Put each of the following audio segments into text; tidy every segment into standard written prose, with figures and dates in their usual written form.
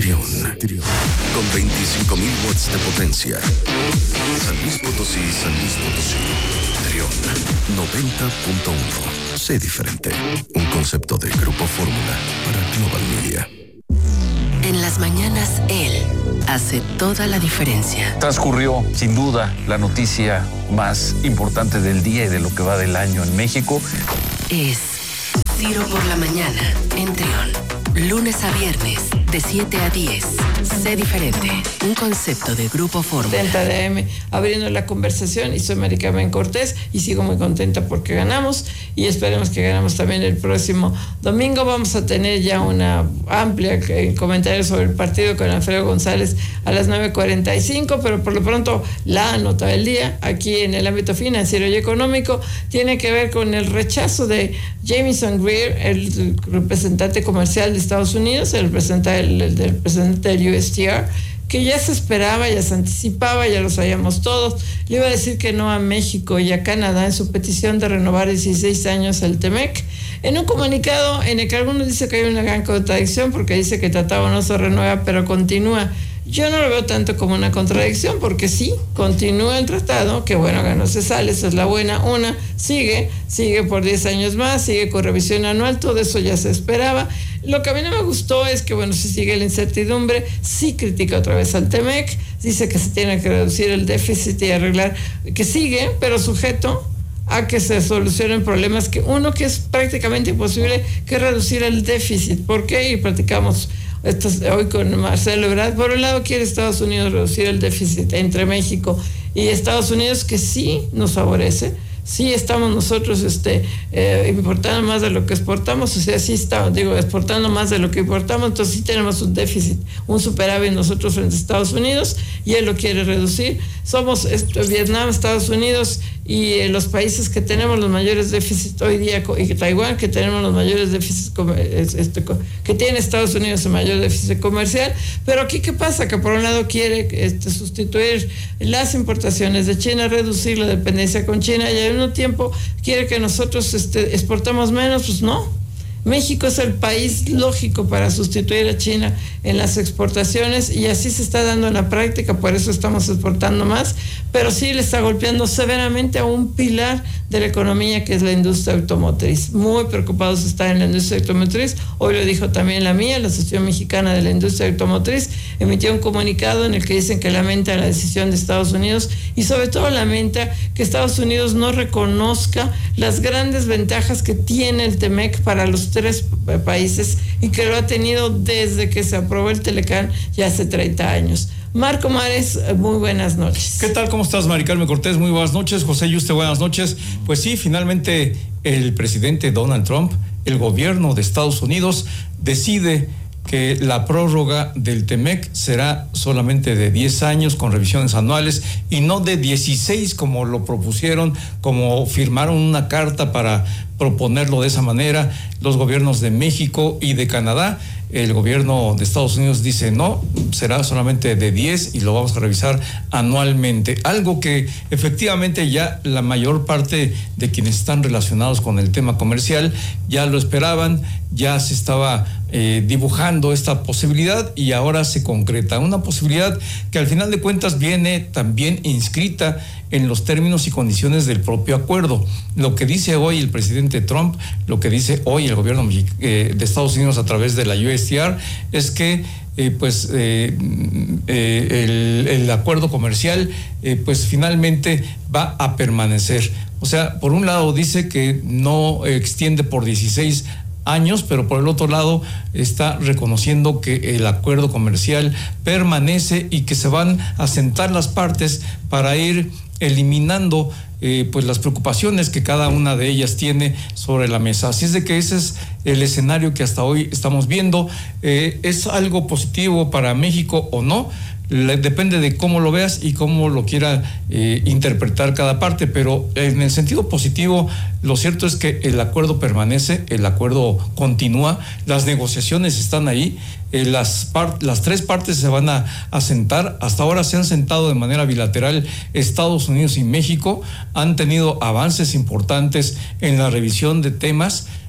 Trión, con 25,000 watts de potencia. San Luis Potosí, Trión, 90.1. Sé diferente. Un concepto de Grupo Fórmula para Global Media. En las mañanas, él hace toda la diferencia. Transcurrió, sin duda, la noticia más importante del día y de lo que va del año en México. Es Ciro por la mañana, en Trión. Lunes a viernes, de 7 a 10. Sé diferente. Un concepto de Grupo Fórmula. 70 de AM, abriendo la conversación. Y soy Mari Carmen Cortés y sigo muy contenta porque ganamos. Y esperemos que ganamos también el próximo domingo. Vamos a tener ya una amplia comentario sobre el partido con Alfredo González a las 9:45. Pero por lo pronto, la nota del día, aquí en el ámbito financiero y económico, tiene que ver con el rechazo de Jamieson Greer, el representante comercial de Estados Unidos, el presidente del USTR, que ya se esperaba, ya se anticipaba, ya lo sabíamos todos. Le iba a decir que no a México y a Canadá en su petición de renovar 16 años el TEMEC. En un comunicado en el que algunos dicen que hay una gran contradicción porque dice que el tratado no se renueva pero continúa. Yo no lo veo tanto como una contradicción porque sí, continúa el tratado, que bueno, que no se sale, esa es la buena. Una, sigue por 10 años más, sigue con revisión anual, todo eso ya se esperaba. Lo que a mí no me gustó es que, bueno, si sigue la incertidumbre, sí critica otra vez al TEMEC, dice que se tiene que reducir el déficit y arreglar, que sigue, pero sujeto a que se solucionen problemas que es prácticamente imposible, que reducir el déficit. ¿Por qué? Y platicamos esto hoy con Marcelo Ebrard. Por un lado quiere Estados Unidos reducir el déficit entre México y Estados Unidos, que sí nos favorece. Sí estamos nosotros importando más de lo que exportamos, o sea, sí estamos, exportando más de lo que importamos, entonces sí tenemos un déficit, un superávit nosotros frente a Estados Unidos, y él lo quiere reducir. Somos Vietnam, Estados Unidos y los países que tenemos los mayores déficits hoy día, y Taiwán, que tenemos los mayores déficits, que tiene Estados Unidos el mayor déficit comercial. Pero aquí, ¿qué pasa? Que por un lado quiere sustituir las importaciones de China, reducir la dependencia con China, y al mismo tiempo quiere que nosotros exportamos menos. Pues no. México es el país lógico para sustituir a China en las exportaciones, y así se está dando en la práctica, por eso estamos exportando más, pero sí le está golpeando severamente a un pilar de la economía, que es la industria automotriz. Muy preocupados están en la industria automotriz. Hoy lo dijo también la Asociación Mexicana de la Industria Automotriz, emitió un comunicado en el que dicen que lamenta la decisión de Estados Unidos, y sobre todo lamenta que Estados Unidos no reconozca las grandes ventajas que tiene el TEMEC para los 3 países, y que lo ha tenido desde que se aprobó el Telecán ya hace 30 años. Marco Mares, muy buenas noches. ¿Qué tal? ¿Cómo estás, Mari Carmen Cortés? Muy buenas noches. José Yuste, buenas noches. Pues sí, finalmente el presidente Donald Trump, el gobierno de Estados Unidos, decide que la prórroga del TEMEC será solamente de 10 años con revisiones anuales y no de 16 como lo propusieron, como firmaron una carta para proponerlo de esa manera los gobiernos de México y de Canadá. El gobierno de Estados Unidos dice no, será solamente de 10 y lo vamos a revisar anualmente. Algo que efectivamente ya la mayor parte de quienes están relacionados con el tema comercial ya lo esperaban, ya se estaba dibujando esta posibilidad y ahora se concreta. Una posibilidad que al final de cuentas viene también inscrita en los términos y condiciones del propio acuerdo. Lo que dice hoy el presidente Trump, lo que dice hoy el gobierno de Estados Unidos a través de la USTR es que el acuerdo comercial pues finalmente va a permanecer. O sea, por un lado dice que no extiende por 16 años, pero por el otro lado está reconociendo que el acuerdo comercial permanece y que se van a sentar las partes para ir eliminando pues las preocupaciones que cada una de ellas tiene sobre la mesa. Así es de que ese es el escenario que hasta hoy estamos viendo. ¿Es algo positivo para México o no? Depende de cómo lo veas y cómo lo quiera interpretar cada parte, pero en el sentido positivo, lo cierto es que el acuerdo permanece, el acuerdo continúa, las negociaciones están ahí, las 3 partes se van a sentar. Hasta ahora se han sentado de manera bilateral Estados Unidos y México, han tenido avances importantes en la revisión de temas.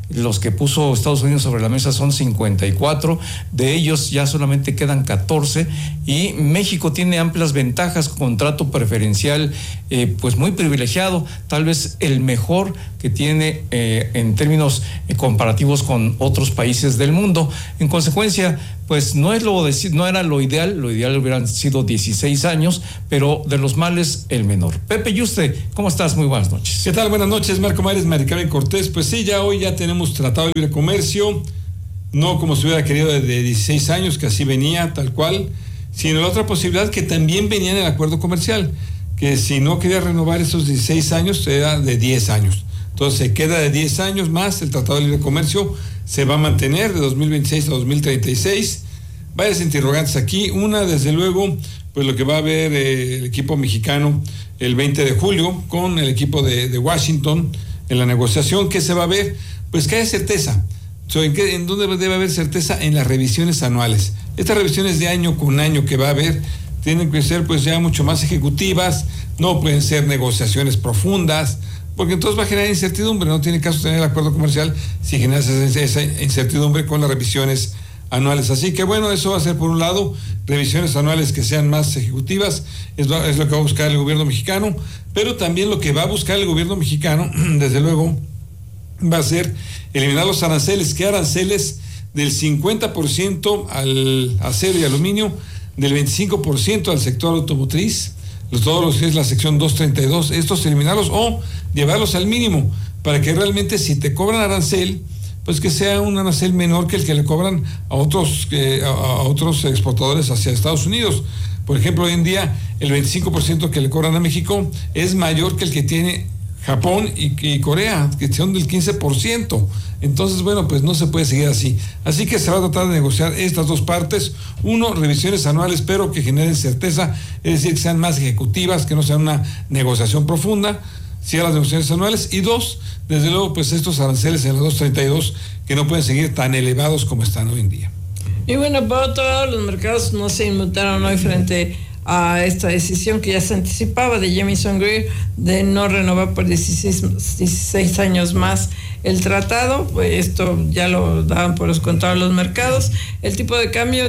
los que puso Estados Unidos sobre la mesa son 54, de ellos ya solamente quedan 14 y México tiene amplias ventajas, contrato preferencial pues muy privilegiado, tal vez el mejor que tiene en términos comparativos con otros países del mundo. En consecuencia, pues no era lo ideal hubieran sido 16 años, pero de los males el menor. Pepe Yuste, ¿cómo estás? Muy buenas noches. ¿Qué tal? Buenas noches, Marco Mares, Maricarmen Cortés. Pues sí, hoy ya tenemos tratado de libre comercio, no como se hubiera querido de 16 años, que así venía, tal cual, sino la otra posibilidad que también venía en el acuerdo comercial, que si no quería renovar esos 16 años, era de 10 años. Entonces se queda de 10 años más, el tratado de libre comercio se va a mantener de 2026 a 2036. Varias interrogantes aquí. Una, desde luego, pues lo que va a ver el equipo mexicano el 20 de julio con el equipo de Washington en la negociación. ¿Qué se va a ver? Pues que haya certeza. ¿En dónde debe haber certeza? En las revisiones anuales. Estas revisiones de año con año que va a haber tienen que ser pues ya mucho más ejecutivas, no pueden ser negociaciones profundas, porque entonces va a generar incertidumbre. No tiene caso tener el acuerdo comercial si generas esa incertidumbre con las revisiones anuales. Así que bueno, eso va a ser por un lado, revisiones anuales que sean más ejecutivas, es lo que va a buscar el gobierno mexicano, pero también lo que va a buscar el gobierno mexicano, desde luego, va a ser eliminar los aranceles. ¿Qué aranceles? Del 50% al acero y aluminio, del 25% al sector automotriz, todo lo que es la sección 232, estos eliminarlos o llevarlos al mínimo, para que realmente si te cobran arancel, pues que sea un arancel menor que el que le cobran a otros exportadores hacia Estados Unidos. Por ejemplo, hoy en día el 25% que le cobran a México es mayor que el que tiene Japón y Corea, que son del 15%. Entonces, bueno, pues no se puede seguir así. Así que se va a tratar de negociar estas dos partes. Uno, revisiones anuales, pero que generen certeza, es decir, que sean más ejecutivas, que no sea una negociación profunda, sí a las negociaciones anuales. Y dos, desde luego, pues estos aranceles en la 232 que no pueden seguir tan elevados como están hoy en día. Y bueno, por otro lado, los mercados no se inmutaron hoy frente a esta decisión que ya se anticipaba de Jamieson Greer de no renovar por 16 años más el tratado. Pues esto ya lo daban por descontado los mercados. El tipo de cambio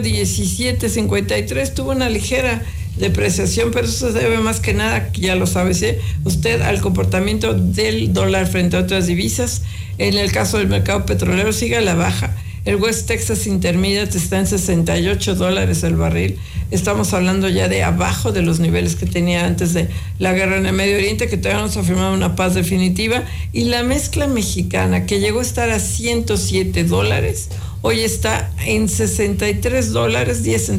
17.53 tuvo una ligera depreciación, pero eso se debe más que nada, ya lo sabe usted, al comportamiento del dólar frente a otras divisas. En el caso del mercado petrolero sigue a la baja. El West Texas Intermediate está en $68 el barril. Estamos hablando ya de abajo de los niveles que tenía antes de la guerra en el Medio Oriente, que todavía no se ha firmado una paz definitiva. Y la mezcla mexicana, que llegó a estar a $107, hoy está en $63.10,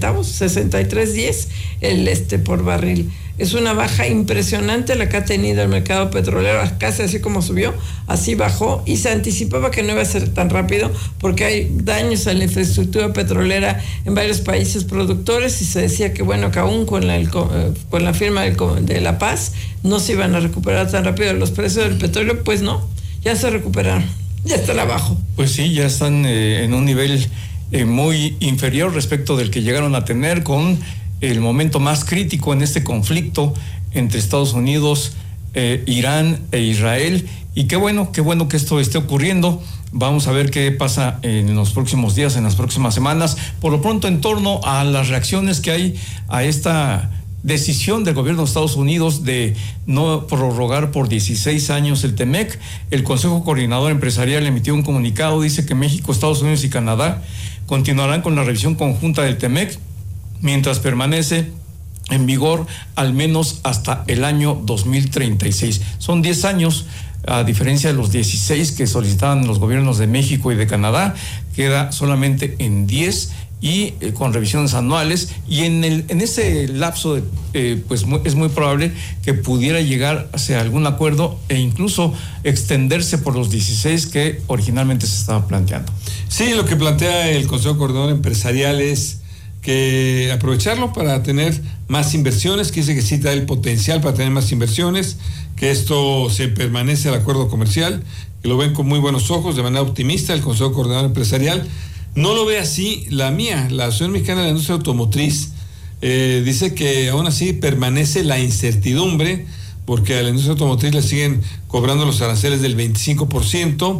63.10 por barril. Es una baja impresionante la que ha tenido el mercado petrolero, casi así como subió, así bajó, y se anticipaba que no iba a ser tan rápido porque hay daños a la infraestructura petrolera en varios países productores, y se decía que bueno, que aún con la firma de la paz no se iban a recuperar tan rápido los precios del petróleo. Pues no, ya se recuperaron, ya están abajo. Pues sí, ya están en un nivel muy inferior respecto del que llegaron a tener con el momento más crítico en este conflicto entre Estados Unidos, Irán e Israel. Y qué bueno que esto esté ocurriendo. Vamos a ver qué pasa en los próximos días, en las próximas semanas. Por lo pronto, en torno a las reacciones que hay a esta decisión del gobierno de Estados Unidos de no prorrogar por 16 años el TEMEC, el Consejo Coordinador Empresarial emitió un comunicado. Dice que México, Estados Unidos y Canadá continuarán con la revisión conjunta del TEMEC mientras permanece en vigor al menos hasta el año 2036. Son 10 años, a diferencia de los 16 que solicitaban los gobiernos de México y de Canadá, queda solamente en 10 y con revisiones anuales, y en ese lapso pues es muy probable que pudiera llegarse a algún acuerdo e incluso extenderse por los 16 que originalmente se estaban planteando. Sí, lo que plantea el Consejo Coordinador Empresarial es que aprovecharlo para tener más inversiones, que dice que sí da el potencial para tener más inversiones, que esto se permanece el acuerdo comercial, que lo ven con muy buenos ojos, de manera optimista el Consejo Coordinador Empresarial. No lo ve así la Asociación Mexicana de la Industria Automotriz, dice que aún así permanece la incertidumbre, porque a la industria automotriz le siguen cobrando los aranceles del 25%,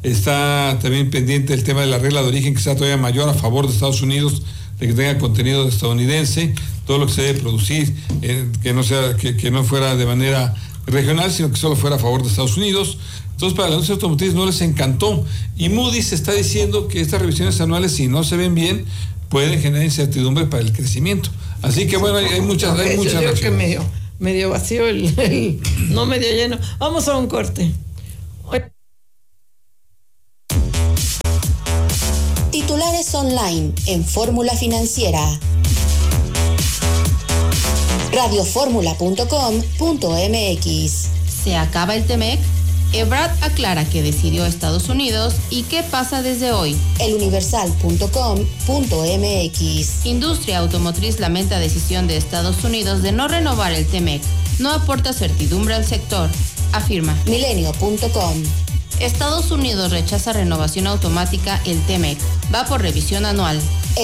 Está también pendiente el tema de la regla de origen, que sea todavía mayor a favor de Estados Unidos, de que tenga contenido estadounidense, todo lo que se debe producir, que no fuera de manera regional, sino que solo fuera a favor de Estados Unidos. Entonces, para la industria automotriz no les encantó. Y Moody's está diciendo que estas revisiones anuales, si no se ven bien, pueden generar incertidumbre para el crecimiento. Así que bueno, hay muchas reacciones. Creo que medio vacío, no medio lleno. Vamos a un corte. Titulares online en Fórmula Financiera. Radioformula.com.mx. ¿Se acaba el TEMEC? Ebrard aclara que decidió Estados Unidos y qué pasa desde hoy. Eluniversal.com.mx. Industria automotriz lamenta decisión de Estados Unidos de no renovar el TEMEC. No aporta certidumbre al sector, afirma. Milenio.com. Estados Unidos rechaza renovación automática el TEMEC. Va por revisión anual.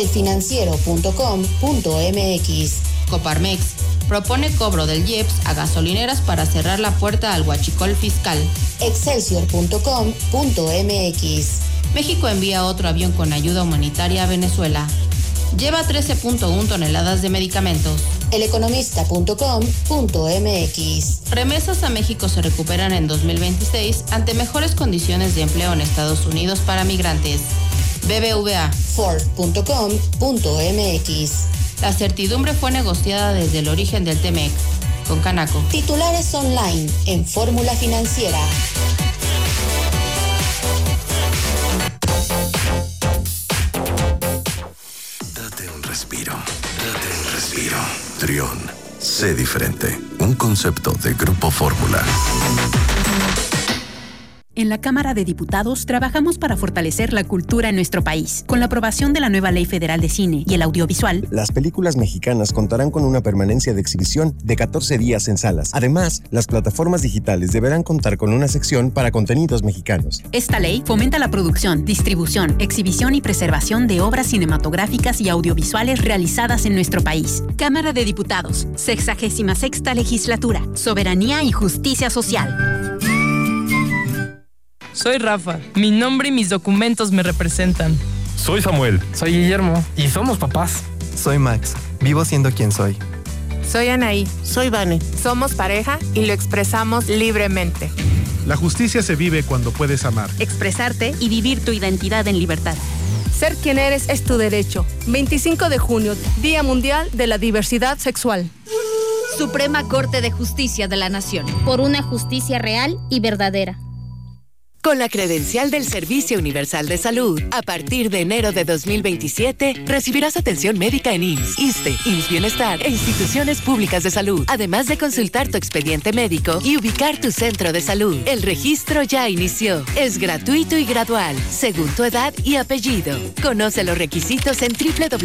Elfinanciero.com.mx. Coparmex propone cobro del IEPS a gasolineras para cerrar la puerta al huachicol fiscal. Excelsior.com.mx. México envía otro avión con ayuda humanitaria a Venezuela. Lleva 13.1 toneladas de medicamentos. Eleconomista.com.mx. Remesas a México se recuperan en 2026 ante mejores condiciones de empleo en Estados Unidos para migrantes. BBVA. Ford.com.mx. La certidumbre fue negociada desde el origen del TEMEC. Con Canaco. Titulares online en Fórmula Financiera. Date un respiro. Trión. Sé diferente. Un concepto de Grupo Fórmula. En la Cámara de Diputados trabajamos para fortalecer la cultura en nuestro país. Con la aprobación de la nueva Ley Federal de Cine y el Audiovisual, las películas mexicanas contarán con una permanencia de exhibición de 14 días en salas. Además, las plataformas digitales deberán contar con una sección para contenidos mexicanos. Esta ley fomenta la producción, distribución, exhibición y preservación de obras cinematográficas y audiovisuales realizadas en nuestro país. Cámara de Diputados, 66ª Legislatura. Soberanía y justicia social. Soy Rafa. Mi nombre y mis documentos me representan. Soy Samuel. Soy Guillermo. Y somos papás. Soy Max. Vivo siendo quien soy. Soy Anaí. Soy Vane. Somos pareja y lo expresamos libremente. La justicia se vive cuando puedes amar, expresarte y vivir tu identidad en libertad. Ser quien eres es tu derecho. 25 de junio, Día Mundial de la Diversidad Sexual. Suprema Corte de Justicia de la Nación. Por una justicia real y verdadera. Con la credencial del Servicio Universal de Salud, a partir de enero de 2027, recibirás atención médica en IMSS, ISSSTE, IMSS Bienestar e instituciones públicas de salud, además de consultar tu expediente médico y ubicar tu centro de salud. El registro ya inició. Es gratuito y gradual, según tu edad y apellido. Conoce los requisitos en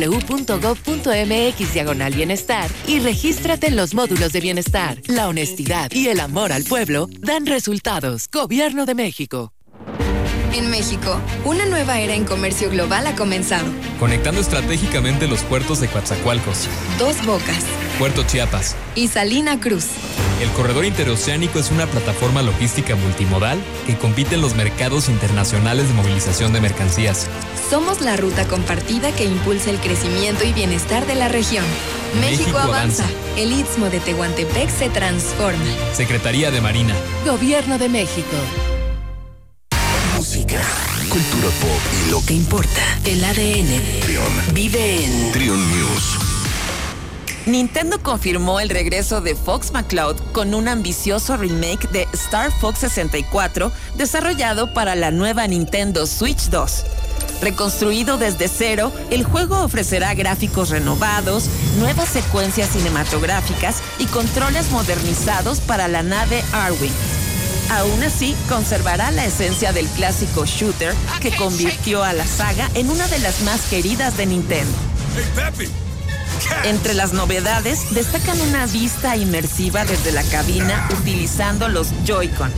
www.gov.mx/bienestar y regístrate en los módulos de bienestar. La honestidad y el amor al pueblo dan resultados. Gobierno de México. En México, una nueva era en comercio global ha comenzado. Conectando estratégicamente los puertos de Coatzacoalcos, Dos Bocas, Puerto Chiapas y Salina Cruz. El corredor interoceánico es una plataforma logística multimodal que compite en los mercados internacionales de movilización de mercancías. Somos la ruta compartida que impulsa el crecimiento y bienestar de la región. México avanza. El Istmo de Tehuantepec se transforma. Secretaría de Marina. Gobierno de México. Música, cultura pop y lo que importa. El ADN. Trión. Vive en Trión News. Nintendo confirmó el regreso de Fox McCloud con un ambicioso remake de Star Fox 64 desarrollado para la nueva Nintendo Switch 2. Reconstruido desde cero, el juego ofrecerá gráficos renovados, nuevas secuencias cinematográficas y controles modernizados para la nave Arwing. Aún así, conservará la esencia del clásico shooter que convirtió a la saga en una de las más queridas de Nintendo. Entre las novedades, destacan una vista inmersiva desde la cabina utilizando los Joy-Con.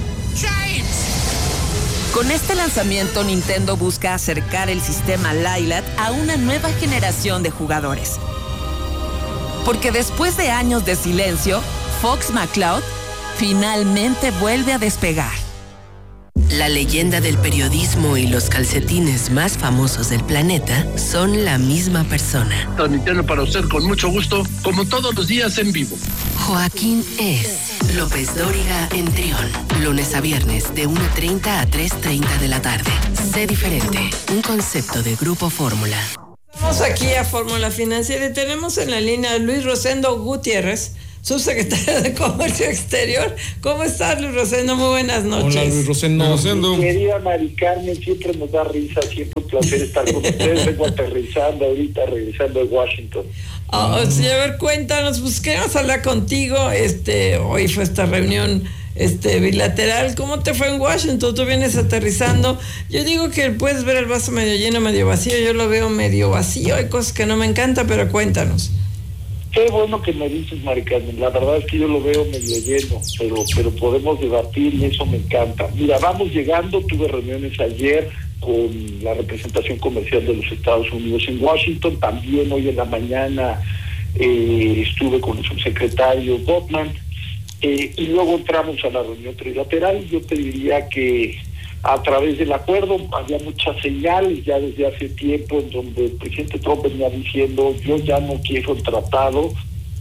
Con este lanzamiento, Nintendo busca acercar el sistema Lylat a una nueva generación de jugadores. Porque después de años de silencio, Fox McCloud finalmente vuelve a despegar. La leyenda del periodismo y los calcetines más famosos del planeta son la misma persona. Transmitiendo para usted con mucho gusto, como todos los días en vivo. Joaquín es López Dóriga en Trión. Lunes a viernes de 1:30 a 3:30 de la tarde. Sé diferente. Un concepto de Grupo Fórmula. Estamos aquí a Fórmula Financiera y tenemos en la línea a Luis Rosendo Gutiérrez, subsecretario de Comercio Exterior. ¿Cómo estás, Luis Rosendo? Muy buenas noches. Hola, Luis Rosendo. Mi querida Mari Carmen, siempre nos da risa, siempre un placer estar con ustedes. Vengo aterrizando ahorita, regresando de Washington. Sí, a ver, cuéntanos, pues queremos hablar contigo. Hoy fue esta reunión bilateral. ¿Cómo te fue en Washington? Tú vienes aterrizando. Yo digo que puedes ver el vaso medio lleno, medio vacío. Yo lo veo medio vacío. Hay cosas que no me encantan, pero cuéntanos. Qué bueno que me dices, Mari Carmen. La verdad es que yo lo veo medio lleno, pero podemos debatir y eso me encanta. Mira, vamos llegando. Tuve reuniones ayer con la representación comercial de los Estados Unidos en Washington. También hoy en la mañana estuve con el subsecretario Botman. Y luego entramos a la reunión trilateral. Yo te diría que a través del acuerdo había muchas señales ya desde hace tiempo en donde el presidente Trump venía diciendo: yo ya no quiero el tratado,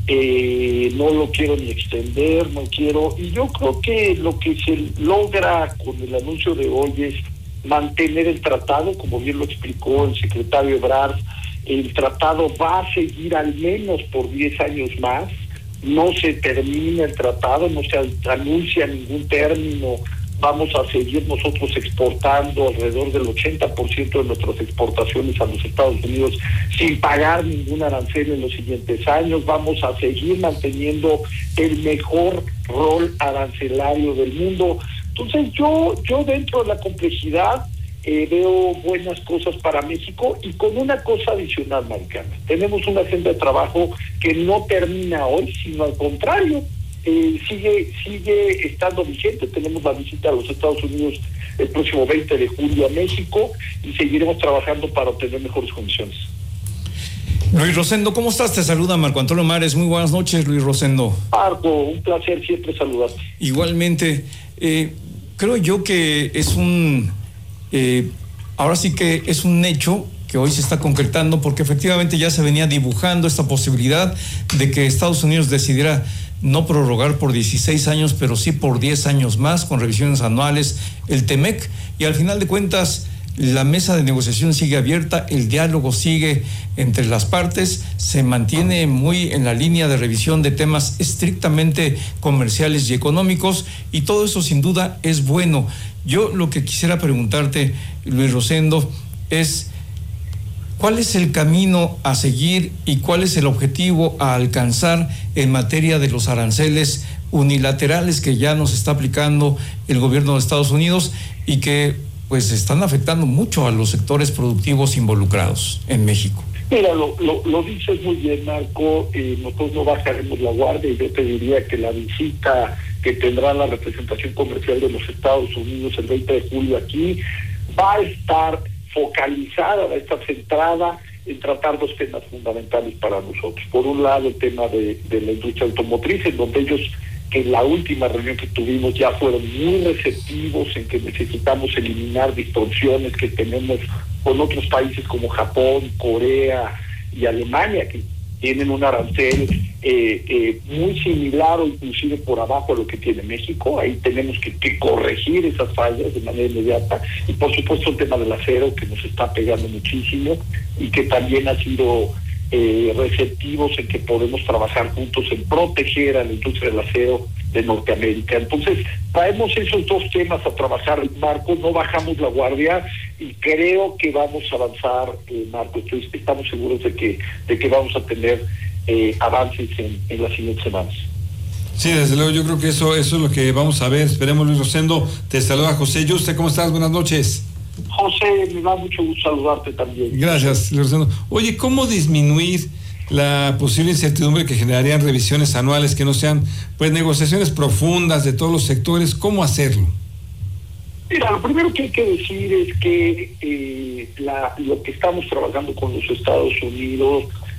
no lo quiero ni extender, no quiero. Y yo creo que lo que se logra con el anuncio de hoy es mantener el tratado, como bien lo explicó el secretario Ebrard. El tratado va a seguir al menos por 10 años más. No se termina el tratado, no se anuncia ningún término. Vamos a seguir nosotros exportando alrededor del 80% de nuestras exportaciones a los Estados Unidos sin pagar ningún arancel en los siguientes años. Vamos a seguir manteniendo el mejor rol arancelario del mundo. Entonces yo dentro de la complejidad veo buenas cosas para México, y con una cosa adicional, Maricana. Tenemos una agenda de trabajo que no termina hoy, sino al contrario, sigue estando vigente. Tenemos la visita a los Estados Unidos el próximo 20 de julio a México y seguiremos trabajando para obtener mejores condiciones. Luis Rosendo, ¿cómo estás? Te saluda Marco Antonio Mares. Muy buenas noches, Luis Rosendo. Marco, un placer siempre saludarte. Igualmente, creo yo que es ahora sí que es un hecho que hoy se está concretando, porque efectivamente ya se venía dibujando esta posibilidad de que Estados Unidos decidiera no prorrogar por 16 años, pero sí por 10 años más, con revisiones anuales, el TEMEC, y al final de cuentas la mesa de negociación sigue abierta, el diálogo sigue entre las partes, se mantiene muy en la línea de revisión de temas estrictamente comerciales y económicos, y todo eso sin duda es bueno. Yo lo que quisiera preguntarte, Luis Rosendo, es ¿cuál es el camino a seguir y cuál es el objetivo a alcanzar en materia de los aranceles unilaterales que ya nos está aplicando el gobierno de Estados Unidos y que pues están afectando mucho a los sectores productivos involucrados en México? Mira, lo dices muy bien, Marco. Nosotros no bajaremos la guardia, y yo te diría que la visita que tendrá la representación comercial de los Estados Unidos el 20 de julio aquí va a estar focalizada, va a estar centrada en tratar dos temas fundamentales para nosotros. Por un lado, el tema de la industria automotriz, en donde ellos, que en la última reunión que tuvimos, ya fueron muy receptivos en que necesitamos eliminar distorsiones que tenemos con otros países como Japón, Corea y Alemania, que tienen un arancel muy similar o inclusive por abajo a lo que tiene México. Ahí tenemos que corregir esas fallas de manera inmediata. Y por supuesto el tema del acero, que nos está pegando muchísimo y que también ha sido receptivos en que podemos trabajar juntos en proteger a la industria del acero de Norteamérica. Entonces traemos esos dos temas a trabajar, Marco, no bajamos la guardia y creo que vamos a avanzar, Marco. Entonces estamos seguros de que vamos a tener avances en las siguientes semanas. Sí, desde luego, yo creo que eso es lo que vamos a ver. Esperemos, Luis Rosendo. Te saluda José Yuste. ¿Cómo estás? Buenas noches. José, me da mucho gusto saludarte también. Gracias, Luis Rosendo. Oye, ¿cómo disminuir la posible incertidumbre que generarían revisiones anuales que no sean pues negociaciones profundas de todos los sectores? ¿Cómo hacerlo? Mira, lo primero que hay que decir es que lo que estamos trabajando con los Estados Unidos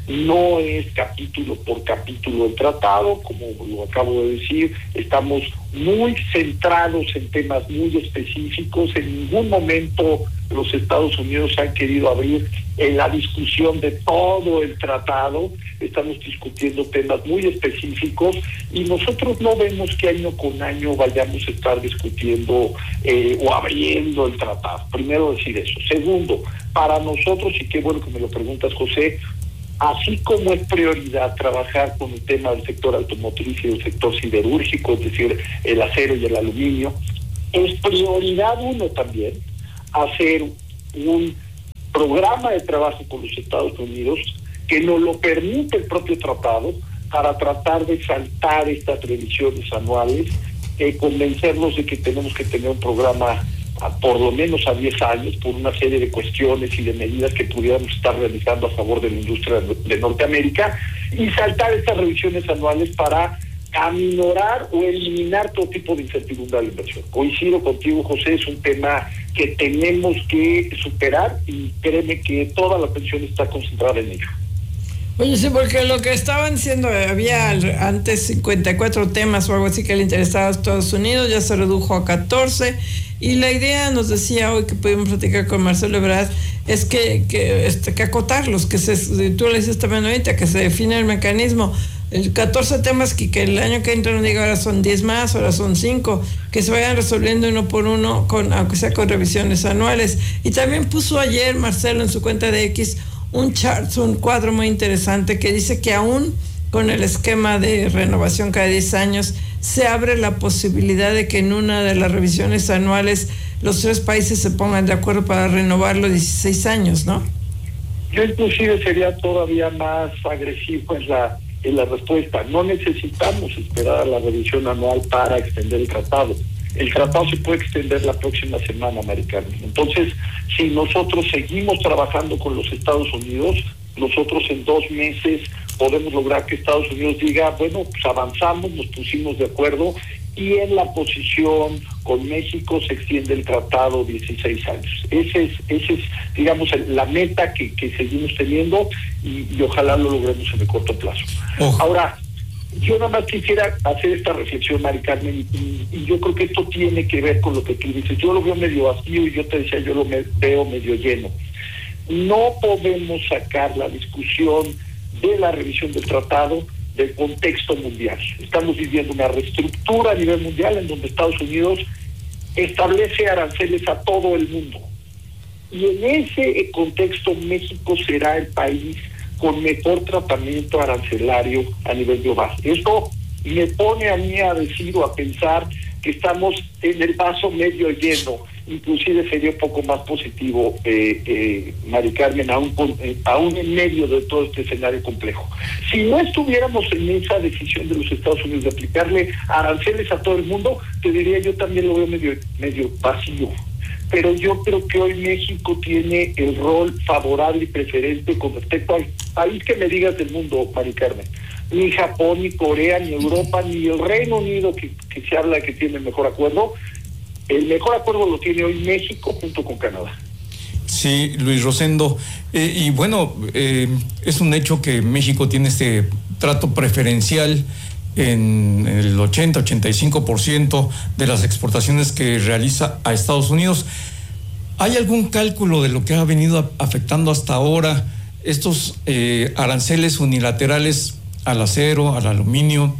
no es capítulo por capítulo el tratado, como lo acabo de decir, estamos muy centrados en temas muy específicos. En ningún momento los Estados Unidos han querido abrir en la discusión de todo el tratado, estamos discutiendo temas muy específicos y nosotros no vemos que año con año vayamos a estar discutiendo o abriendo el tratado. Primero decir eso. Segundo, para nosotros, y qué bueno que me lo preguntas, José, así como es prioridad trabajar con el tema del sector automotriz y del sector siderúrgico, es decir, el acero y el aluminio, es prioridad uno también hacer un programa de trabajo con los Estados Unidos que nos lo permite el propio tratado para tratar de saltar estas revisiones anuales, convencernos de que tenemos que tener un programa por lo menos a 10 años, por una serie de cuestiones y de medidas que pudiéramos estar realizando a favor de la industria de Norteamérica, y saltar estas revisiones anuales para aminorar o eliminar todo tipo de incertidumbre a la inversión. Coincido contigo, José, es un tema que tenemos que superar y créeme que toda la atención está concentrada en ello. Oye, sí, porque lo que estaban diciendo, había antes 54 temas o algo así que le interesaba a Estados Unidos, ya se redujo a 14, y la idea, nos decía hoy que pudimos platicar con Marcelo Ebrard, es que acotarlos, tú le dices también ahorita, que se define el mecanismo. El 14 temas que el año que entra no diga ahora son 10 más, ahora son 5, que se vayan resolviendo uno por uno, aunque sea con revisiones anuales. Y también puso ayer Marcelo en su cuenta de X un cuadro muy interesante que dice que aún con el esquema de renovación cada 10 años se abre la posibilidad de que en una de las revisiones anuales los 3 países se pongan de acuerdo para renovarlo 16 años, ¿no? Yo inclusive sería todavía más agresivo en la respuesta. No necesitamos esperar a la revisión anual para extender el tratado. El tratado se puede extender la próxima semana, Mari Carmen. Entonces, si nosotros seguimos trabajando con los Estados Unidos, nosotros en 2 meses podemos lograr que Estados Unidos diga, bueno, pues avanzamos, nos pusimos de acuerdo, y en la posición con México se extiende el tratado 16 años. Ese es digamos, la meta que seguimos teniendo y ojalá lo logremos en el corto plazo. Ahora, yo nada más quisiera hacer esta reflexión, Mari Carmen, y yo creo que esto tiene que ver con lo que tú dices. Yo lo veo medio vacío y yo te decía, yo lo veo medio lleno. No podemos sacar la discusión de la revisión del tratado del contexto mundial. Estamos viviendo una reestructura a nivel mundial en donde Estados Unidos establece aranceles a todo el mundo. Y en ese contexto México será el país con mejor tratamiento arancelario a nivel global. Esto me pone a mí a decir o a pensar que estamos en el vaso medio lleno. Inclusive sería un poco más positivo, Mari Carmen, aún en medio de todo este escenario complejo. Si no estuviéramos en esa decisión de los Estados Unidos de aplicarle aranceles a todo el mundo, te diría, yo también lo veo medio vacío. Pero yo creo que hoy México tiene el rol favorable y preferente con respecto al país que me digas del mundo, Mari Carmen. Ni Japón, ni Corea, ni Europa, ni el Reino Unido, que se habla que tiene el mejor acuerdo. El mejor acuerdo lo tiene hoy México junto con Canadá. Sí, Luis Rosendo. Y bueno, es un hecho que México tiene este trato preferencial en el 80-85% de las exportaciones que realiza a Estados Unidos. ¿Hay algún cálculo de lo que ha venido afectando hasta ahora estos aranceles unilaterales al acero, al aluminio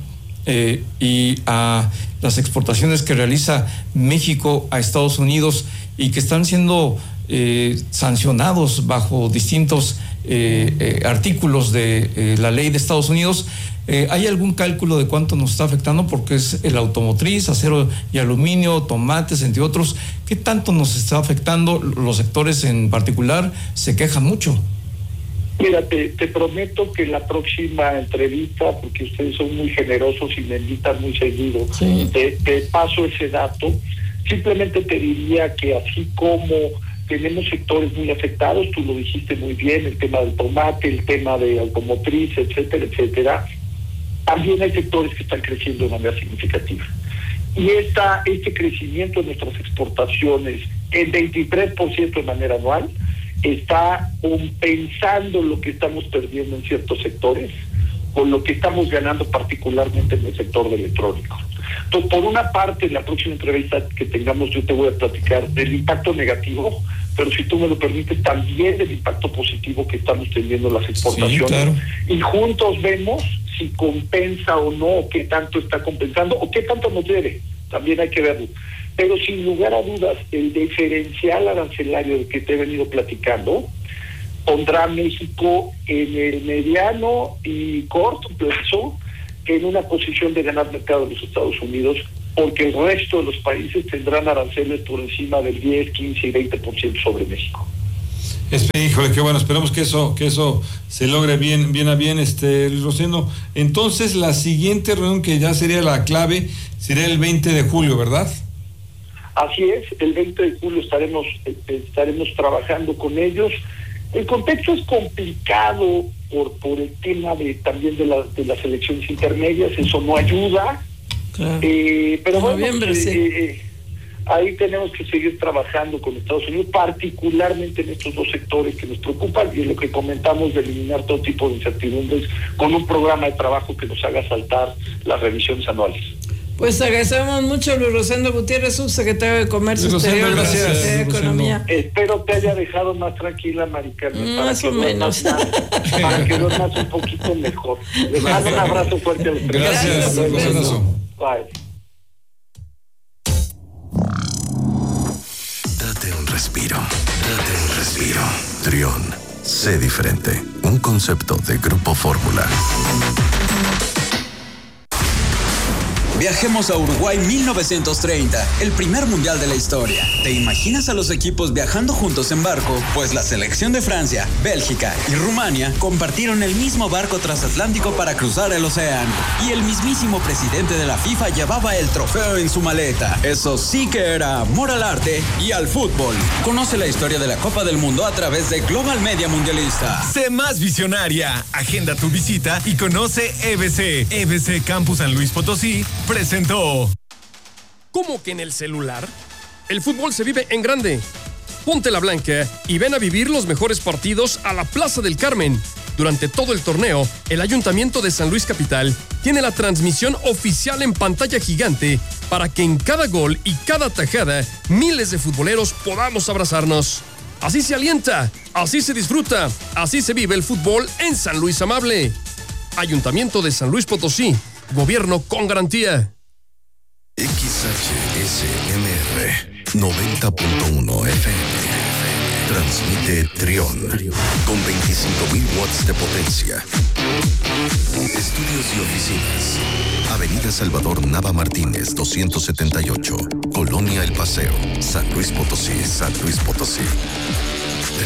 y a las exportaciones que realiza México a Estados Unidos y que están siendo sancionados bajo distintos artículos de la ley de Estados Unidos? ¿Hay algún cálculo de cuánto nos está afectando? Porque es el automotriz, acero y aluminio, tomates, entre otros. ¿Qué tanto nos está afectando? Los sectores en particular se quejan mucho. Mira, te prometo que en la próxima entrevista, porque ustedes son muy generosos y me invitan muy seguido, sí, te paso ese dato. Simplemente te diría que así como tenemos sectores muy afectados, tú lo dijiste muy bien, el tema del tomate, el tema de automotriz, etcétera, etcétera, también hay sectores que están creciendo de manera significativa. Y este crecimiento de nuestras exportaciones en 23% de manera anual está compensando lo que estamos perdiendo en ciertos sectores con lo que estamos ganando particularmente en el sector de electrónicos. Entonces, por una parte, en la próxima entrevista que tengamos yo te voy a platicar del impacto negativo, pero si tú me lo permites, también del impacto positivo que estamos teniendo las exportaciones. Sí, claro. Y juntos vemos si compensa o no, qué tanto está compensando o qué tanto nos debe. También hay que verlo. Pero sin lugar a dudas, el diferencial arancelario del que te he venido platicando pondrá a México en el mediano y corto plazo en una posición de ganar mercado de los Estados Unidos, porque el resto de los países tendrán aranceles por encima del 10, 15 y 20% sobre México. Híjole, qué bueno, esperemos que eso se logre bien, Luis Rosendo. Entonces, la siguiente reunión, que ya sería la clave, sería el 20 de julio, ¿verdad? Así es, el 20 de julio estaremos trabajando con ellos. El contexto es complicado por el tema también de las elecciones intermedias, eso no ayuda. Claro. Pero bueno, ahí tenemos que seguir trabajando con Estados Unidos, particularmente en estos dos sectores que nos preocupan, y en lo que comentamos de eliminar todo tipo de incertidumbres con un programa de trabajo que nos haga saltar las revisiones anuales. Pues agradecemos mucho a Luis Rosendo Gutiérrez, subsecretario de Comercio Exterior, gracias, de Economía. Espero te haya dejado más tranquila, Mari Carmen, más o menos. Para que duermas un poquito mejor. Les mando un abrazo fuerte a los tres. Gracias, Bye. Date un respiro. Trión. Sé diferente. Un concepto de Grupo Fórmula. Viajemos a Uruguay 1930, el primer mundial de la historia. ¿Te imaginas a los equipos viajando juntos en barco? Pues la selección de Francia, Bélgica y Rumania compartieron el mismo barco transatlántico para cruzar el océano. Y el mismísimo presidente de la FIFA llevaba el trofeo en su maleta. Eso sí que era amor al arte y al fútbol. Conoce la historia de la Copa del Mundo a través de Global Media Mundialista. Sé más visionaria. Agenda tu visita y conoce EBC. EBC Campus San Luis Potosí presentó. ¿Cómo que en el celular? El fútbol se vive en grande. Ponte la blanca y ven a vivir los mejores partidos a la Plaza del Carmen. Durante todo el torneo, el Ayuntamiento de San Luis Capital tiene la transmisión oficial en pantalla gigante para que en cada gol y cada tajada miles de futboleros podamos abrazarnos. Así se alienta, así se disfruta, así se vive el fútbol en San Luis Amable. Ayuntamiento de San Luis Potosí. Gobierno con garantía. XHSMR 90.1 FM. Transmite Trión con 25.000 watts de potencia. Estudios y oficinas. Avenida Salvador Nava Martínez 278. Colonia El Paseo. San Luis Potosí.